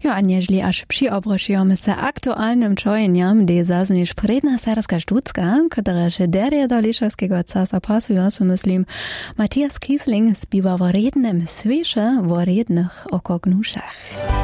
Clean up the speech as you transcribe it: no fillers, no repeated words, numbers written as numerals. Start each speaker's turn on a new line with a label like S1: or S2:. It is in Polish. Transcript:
S1: Jo, a niežli až přiobrašujeme se aktualnym čojenjam, de zazniš predna serbska štucka, ktorá še derje do Lišovského casa pasuje, so myslím, Matthias Kiesling zpíva v rednem sveše, v rednych okognušach.